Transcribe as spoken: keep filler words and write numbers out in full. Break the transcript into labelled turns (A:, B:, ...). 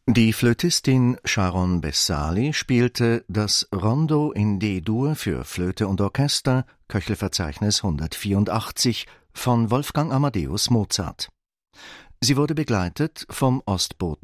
A: Die Flötistin Sharon Bessali spielte das Rondo in D-Dur für Flöte und Orchester, Köchelverzeichnis hundertvierundachtzig, von Wolfgang Amadeus Mozart. Sie wurde begleitet vom Ostboten